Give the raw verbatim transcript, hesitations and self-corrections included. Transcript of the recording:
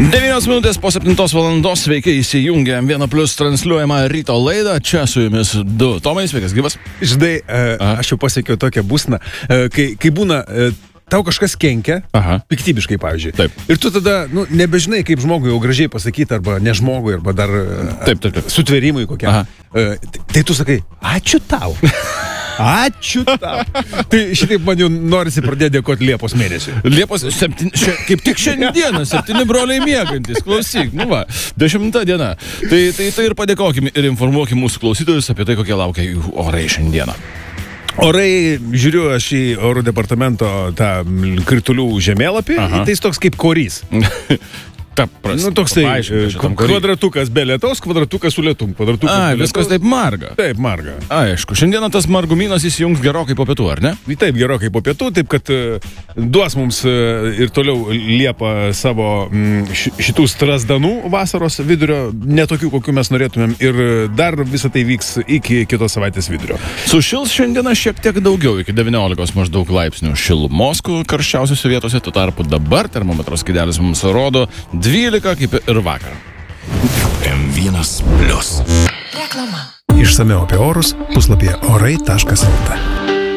devynios minutės po septintos valandos, sveiki įsijungę M vienas plius transliuojamą ryto laidą. Čia su jumis du Tomai, sveikas, gyvas. Žinai, uh, aš jau pasiekiau tokią būsną, uh, kai, kai būna... Uh, tau kažkas kenkia, Aha. piktybiškai, pavyzdžiui. Taip. Ir tu tada, nu, nebežinai, kaip žmogui jau gražiai pasakyti, arba ne žmogui, arba dar taip, taip, taip. sutvėrimui kokiam. Uh, tai tu sakai, ačiū tau. Ačiū tau. Tai šitaip man jau norisi pradėti dėkoti Liepos mėnesį. Liepos, septyn, šia, kaip tik šiandieną, septyni broliai miegantis, klausyk, nu va, dešimta diena. Tai, tai, tai ir padėkokim ir informuokim mūsų klausytojus apie tai, kokie laukia jų orai šiandieną. Orai, žiūriu aš į oro departamento tą kritulių žemėlapį, Aha. tai jis toks kaip korys. Ta prasme, nu, toks tai kvadratukas be lietaus, kvadratukas su lietum. A, viskas taip marga. Taip, marga. Aišku, šiandieną tas margumynas įsijungs gerokai po pietų, ar ne? Taip, gerokai po pietų, taip kad uh, duos mums uh, ir toliau Liepa savo mm, šitų strasdanų vasaros vidurio, netokių, kokių mes norėtumėm, ir dar visą tai vyks iki kitos savaitės vidurio. Sušils šiandieną šiek tiek daugiau, iki devyniolikos maždaug laipsnių šilumos karščiausiose vietose, tuo tarpu dabar termometro skydelis mums rodo dvylika kaip ir vakar. M vienas plius. Reklama. Išsamiau apie orus puslapyje orai taškas lt.